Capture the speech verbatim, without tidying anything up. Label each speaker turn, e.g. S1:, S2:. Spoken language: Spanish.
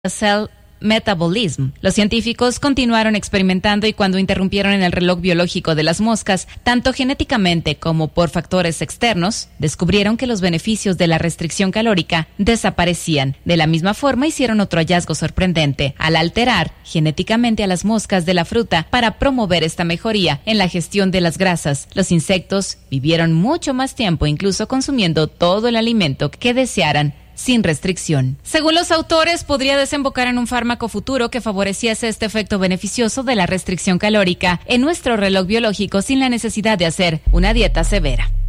S1: cell metabolism. Los científicos continuaron experimentando y cuando interrumpieron en el reloj biológico de las moscas, tanto genéticamente como por factores externos, descubrieron que los beneficios de la restricción calórica desaparecían. De la misma forma, hicieron otro hallazgo sorprendente al alterar genéticamente a las moscas de la fruta para promover esta mejoría en la gestión de las grasas. Los insectos vivieron mucho más tiempo, incluso consumiendo todo el alimento que desearan, sin restricción. Según los autores, podría desembocar en un fármaco futuro que favoreciese este efecto beneficioso de la restricción calórica en nuestro reloj biológico sin la necesidad de hacer una dieta severa.